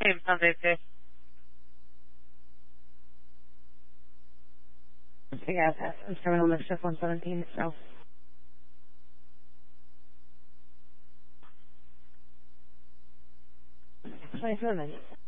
Hey, Sunday, too. Yeah, that's terminal mischief 117, so. 27 minutes.